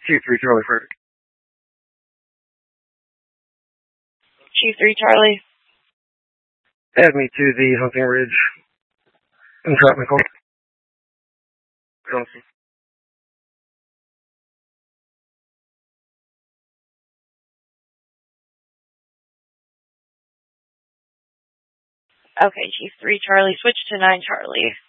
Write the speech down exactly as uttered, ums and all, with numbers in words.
Chief three Charlie Frederick. Chief three Charlie. Add me to the Hunting Ridge entrapment call. Okay, Chief three Charlie, switch to nine Charlie.